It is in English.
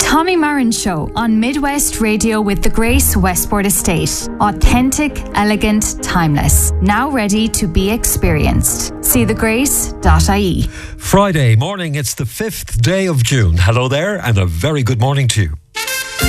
Tommy Marin Show on Midwest Radio with the Grace Westport Estate. Authentic, elegant, timeless. Now ready to be experienced. See thegrace.ie. Friday morning, it's the 5th day of June. Hello there and a very good morning to you.